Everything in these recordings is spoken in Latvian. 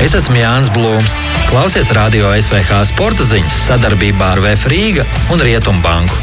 Es esmu Jānis Blūms. Klausies Radio SVH sporta ziņas sadarbībā ar VF Rīga un Rietumbanku.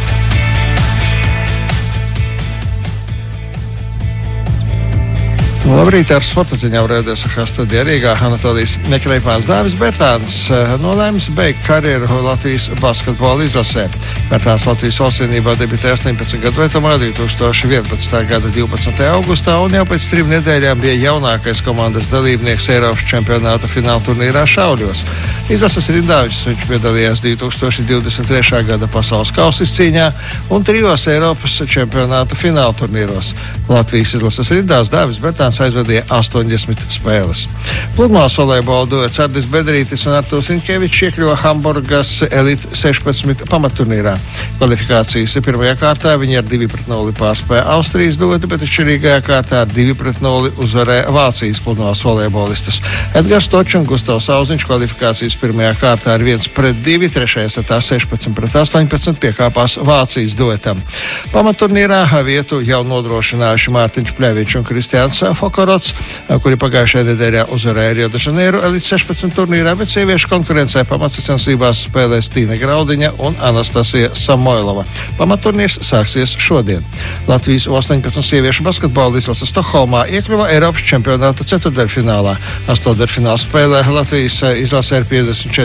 Labrīt, ar sporta ziņām rēdies ar studiju Rīgā. Anatolijas Nekreipāns Dāvis Bērtāns nolēmis beigt karjeru Latvijas basketbola izlasē. Bērtāns Latvijas valstsienībā debitēja 18 gadu vecumā 2011. gada 12. augustā un jau pēc 3 nedēļām bija jaunākais komandas dalībnieks Eiropas čempionāta fināla turnīrā šauļos. Izlases rindās viņš piedalījās 2023. gada pasaules kausa izcīņā un 3 Eiropas čempionāta fināla turnīros. Latvijas izlases rindās Dāvis Bērtāns aizvadīja 80 spēles. Pludmales volejbola duets Ardis Bedrītis un Artūrs Inkevičs iekļuva Hamburgas Elite 16 pamatturnīrā. Kvalifikācijas pirmajā kārtā viņi ar 2-0 pārspēja Austrijas duetu, bet atšķirīgajā kārtā ar 2-0 uzvarēja Vācijas pludmales volejbolistus. Edgars Točs un Gustavs Auziņš kvalifikācijas pirmajā kārtā ar 1-2, trešajā setā 16-18 piekāpās Vācijas duetam. Pamatturnīrā vietu jau nodrošinājuši Mārtiņš Pļevičs un Kristiāns Fokorots, kuri pagājušajā nedēļā uzvarēja Rio de Janeiro Elite 16 turnīrā, bet sieviešu konkurencē pamatsacensībās spēlēs Tīna Graudiņa un Anastasija Samoilova. Pamatturnīrs sāksies šodien. Latvijas 18 sieviešu basketbola izlase Stokholmā iekļuva Eiropas čempionāta ceturtdaļfinālā. Astotdaļfināla spēlē Latvijas izlase ar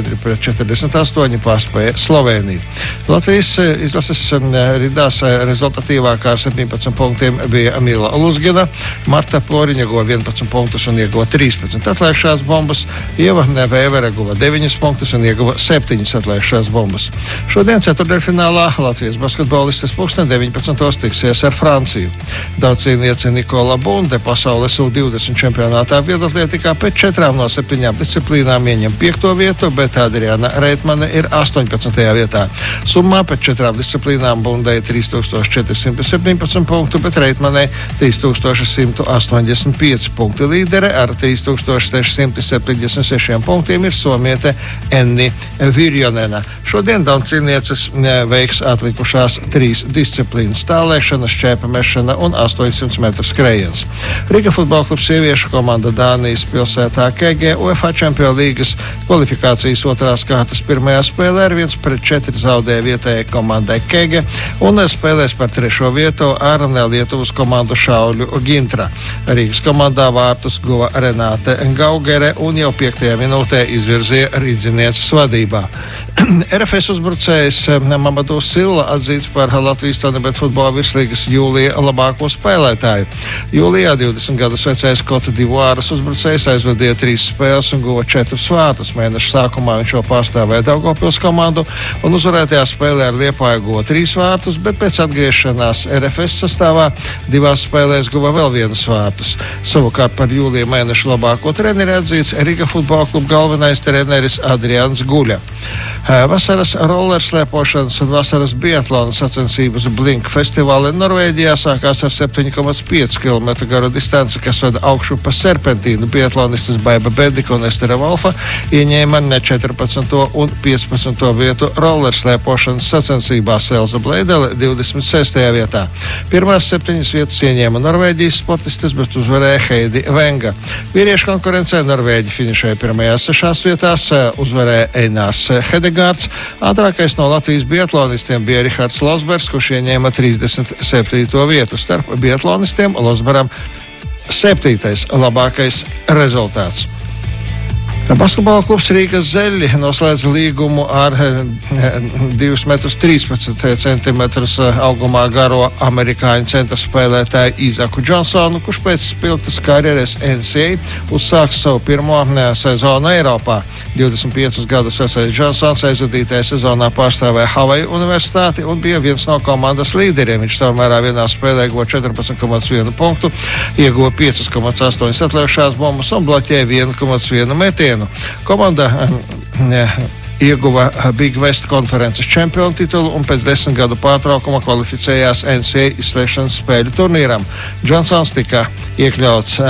54-48 pārspēja Slovēniju. Latvijas izlases rindās rezultatīvākā ar 17 punktiem bija Mila Luzgina, Marta Ploriņa guva 11 punktus un ieguva 13 atlēkšās bumbas, Ieva Vēvere guva 9 punktus un ieguva 7 atlēkšās bumbas. Šodien ceturtdaļfinālā Latvijas basketbolistes 19. tiksies ar Franciju. Daudzcīniece Nikola Bunde pasaules U20 čempionātā vieglatlētikā pēc 4 no 7 disciplīnām ieņem 5. vietu, bet Adriana Reitmane ir 18. vietā. Summā pēc 4 disciplīnām Bundei 3417 punktu, bet Reitmanei 3185 punkti. Līdere ar 3676 punktiem ir somiete Enni Virjonena. Šodien daudzcīnieces veiks atlikušās 3 disciplīnas - tālēšana, šķēpa mešana un 800 metru skrējiens. Riga futbola klubs sieviešu komanda Dānijas pilsētā KG UEFA Čempionu līgas kvalifikācijas 2. kārtas pirmajā spēlē ar 1-4 zaudēja vietējai komandai KG un spēlēs par 3. vietu ar Lietuvas komandu Šauļu Gintra. Rīgas komandā vārtus guva Renāte Gaugere un jau 5. minūtē izvirzīja Rīdzinieces vadībā. RFS uzbrucējs Mamadou Silla atzīts par Latvijas Tanibet futbola virslīgas jūlija labāko spēlētāju. Jūlijā 20 gadus vecais Kote Divuāras uzbrucējs aizvadīja 3 spēles un guva 4 vārtus. Mēneša sākumā viņš jau pārstāvēja Daugavpils komandu un uzvarētajā spēlē ar Liepāju guva 3 vārtus, bet pēc atgriešanās RFS sastāvā 2 spēlēs guva vēl 1 vārtus. Savukārt par jūlija mēneša labāko treneri atzīts Riga futbola kluba galvenais treneris Adrians Guļa. Vasaras rollerslēpošanas un vasaras biatlona sacensības Blink festivāli Norvēģijā sākās ar 7,5 km garu distanci, kas veda augšu pa serpentīnu. Biatlonistas Baiba Bedika un Estere Volfa ieņēma ne 14. un 15. vietu rollerslēpošanas sacensībās. Elza Bleidele 26. vietā. Pirmās 7 vietas ieņēma Norvēģijas sportistes, bet uzvarēja Heidi Venga. Vīriešu konkurencē Norvēģi finišēja pirmajās 6 vietās, uzvarēja Einārs Hedegārds. Ātrākais no Latvijas biatlonistiem bija Rihards Losbergs, kurš ieņēma 37. vietu. Starp biatlonistiem Losberam 7. labākais rezultāts. Basketbola klubs Rīgas Zeļi noslēdz līgumu ar 2,13 m augumā garo amerikāņu centra spēlētāju Īzaku Džonsonu, kurš pēc spilgtas karjeras NCAA uzsāks savu pirmo sezonu Eiropā. 25 gadus vecais Džonsons aizvadītajā sezonā pārstāvēja Havaju universitāti un bija viens no komandas līderiem. Viņš tomēr vienā spēlē guva 14,1 punktu, ieguva 5,8 atlēkšās bumbas un bloķēja 1,1 metienu. Komanda ieguva Big West konferences čempionu titulu un pēc 10 gadu pārtraukuma kvalificējās NCAA izslēgšanas spēļu turnīram. Džonsons tika iekļauts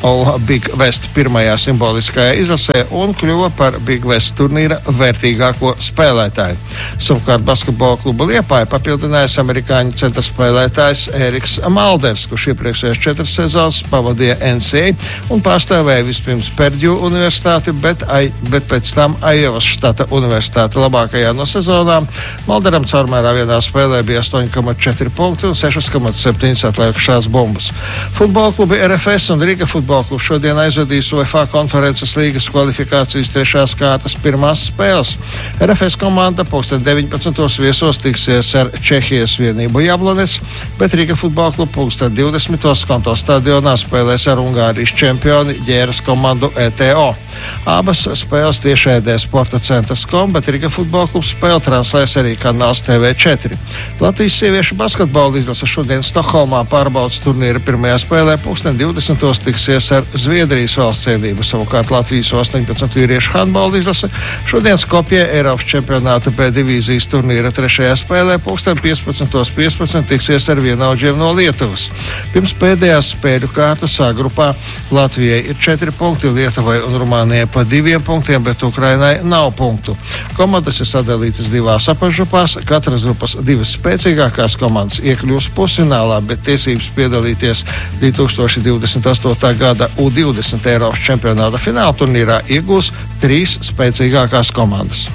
All Big West pirmajā simboliskajā izlasē un kļuva par Big West turnīra vērtīgāko spēlētāju. Savukārt basketbola kluba Liepāja papildinājis amerikāņu centra spēlētājs Eriks Malders, kurš iepriekšējās 4 sezonas pavadīja NCAA un pārstāvēja vispirms Perdju universitāti, bet pēc tam Aiovas štata universitāti. Labākajā no sezonām Malderam caurmērā vienā spēlē bija 8,4 punkti un 6,7 atlikušās bumbas. Futbola klubi RFS un Riga futbola klubs šodien aizvedīs UEFA konferences līgas kvalifikācijas 3. kārtas pirmās spēles. RFS komanda 19. viesos tiksies ar Čehijas vienību Jablonec, bet Riga futbola klubs 20. Skonto stadionā spēlēs ar Ungārijas čempioni Ģēras komandu ETO. Abas spēles tiešraidē Sporta centrs.com, bet Riga futbola klubs spēle translēs arī kanāls TV4. Latvijas sieviešu basketbola izlase šodien Stokholmā pārbaudas turnīra pirmajā spēlē 20. tiksies ar Zviedrijas valsts cienību. Savukārt Latvijas 18 vīriešu handbola izlase šodien Skopjē Eiropas čempionāta B divīzijas turnīra 3. spēlē 15.15 tiksies ar vienaudžiem no Lietuvas. Pirms pēdējās spēļu kārtas A grupā Latvijai ir 4 punkti, Lietuvai un Rumānijai pa 2 punktiem, bet Ukrainai nav punktu. Komandas ir sadalītas 2 apakšgrupās, katras grupas 2 spēcīgākās komandas iekļūs pusfinālā, bet tiesības piedalīties 2028. gada U20 Eiropas čempionāta fināla turnīrā iegūs 3 spēcīgākās komandas.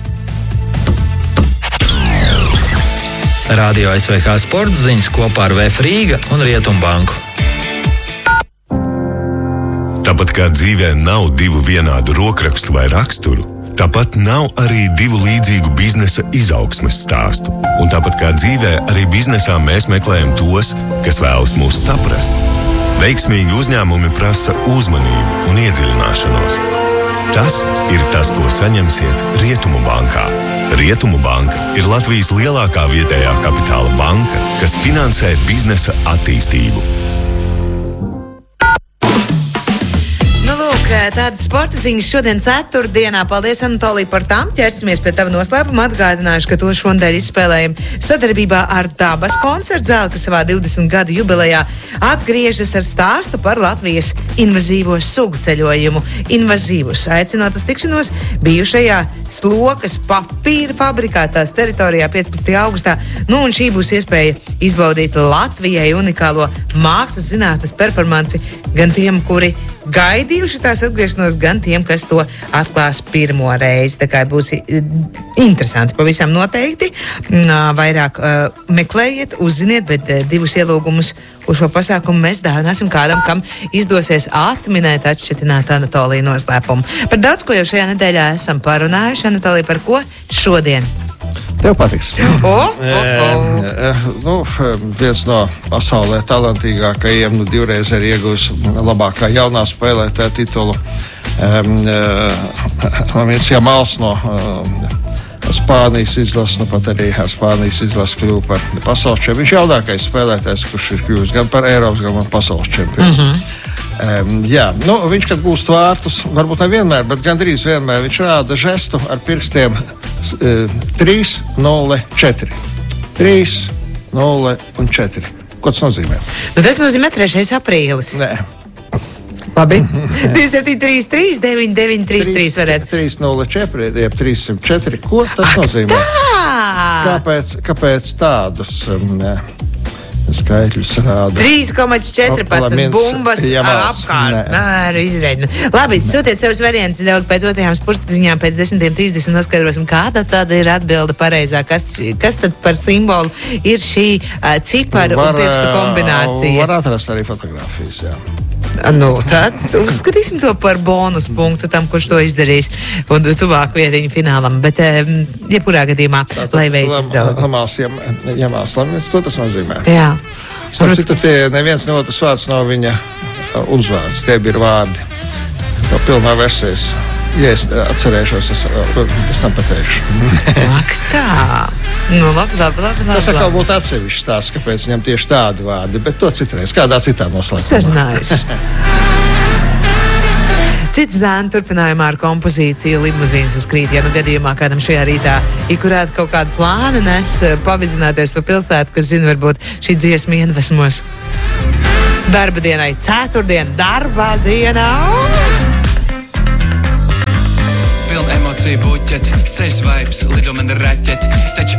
Radio SVH sporta ziņas kopā ar VF Rīga un Rietumbanku. Tāpat kā dzīvē nav 2 vienādu rokrakstu vai raksturu, tāpat nav arī 2 līdzīgu biznesa izaugsmes stāstu. Un tāpat kā dzīvē, arī biznesā mēs meklējam tos, kas vēlas mūs saprast. Veiksmīgi uzņēmumi prasa uzmanību un iedziļināšanos. Tas ir tas, ko saņemsiet Rietumu bankā. Rietumu banka ir Latvijas lielākā vietējā kapitāla banka, kas finansē biznesa attīstību. Tādas sporta ziņas šodien ceturtdienā. Paldies, Anatolija, par tām. Ķersimies pie tava noslēpuma. Atgādināšu, ka to šonadēļ izspēlējam sadarbībā ar Dabas koncertu zāli, kas savā 20 gadu jubilejā atgriežas ar stāstu par Latvijas invazīvo sugu ceļojumu. Invazīvus aicinot uz tikšanos bijušajā Slokas papīra fabrikā tās teritorijā 15. augustā. Un šī būs iespēja izbaudīt Latvijai unikālo mākslas zinātnes performanci gan tiem, kuri gaidījuši tās atgriešanos, gan tiem, kas to atklās pirmo reizi. Tā kā būs interesanti, pavisam noteikti. Vairāk meklējiet, uzziniet, bet 2 ielūgumus uz šo pasākumu mēs dāvināsim kādam, kam izdosies atminēt atšķetināt Anatolija noslēpumu. Par daudz ko jau šajā nedēļā esam parunājuši. Anatolija, par ko šodien? Tev patiks. Viens no pasaulē talantīgākajiem, 2 ir ieguvis labākā jaunā spēlētāja titulu. Viens Jamals no Spānijas izlases, pat arī Spānijas izlases kļuva par pasaules čempionu. Viņš jaunākais spēlētājs, kurš ir kļuvis gan par Eiropas, gan par pasaules čempionu. Viņš, kad būs tvārtus, varbūt ne vienmēr, bet gandrīz vienmēr, viņš rāda žestu ar pirkstiem 3, 0, 4. 3, 0 un 4. Ko tas nozīmē? Tas nozīmē 3. aprīlis. Nē. Labi. 273, 9933 varētu. 304, jeb 304. Ko tas nozīmē? Kāpēc tādus skaitļus rāda? 3,14 bumbas apkārt. Izreidina. Labi, sūtiet savus variantus pēc 2. spurtziņām, pēc 10:30 noskaidrosim, kāda tad ir atbilde pareizā. Kas tad par simbolu ir šī ciparu un pirkstu kombinācija? Var atrast arī fotogrāfijas, jā. Tad uzskatīsim to par bonus punktu tam, kurš to izdarīs un tuvāk vietiņu finālam. Bet, jebkurā gadījumā, lai veicas draugi. Jamals, ko tas nozīmē? Jā. Tie neviens no otras vārds nav viņa uzvārds. Tie bija vārdi. Tā pilnā versijas. Ja es atcerēšos, es pēc tam pateikšu. Ak tā. Labi. Tas atkal būtu atsevišķs stāsts, kāpēc viņam tieši tādi vārdi, bet to citreiz, kādā citā noslēgumā. Sarunājuši. Cits zēna turpinājumā ar kompozīciju limuzīnas uz krīt. Ja gadījumā kādam šajā rītā ikurēt kaut kādu plānu nes, pavizināties pa pilsētu, kas zina, varbūt šī dziesma iedvesmos. Darba dienai ceturtdien, darba dienā! Pilna emociju buķet, ceļš vibes, lido man raķet, taču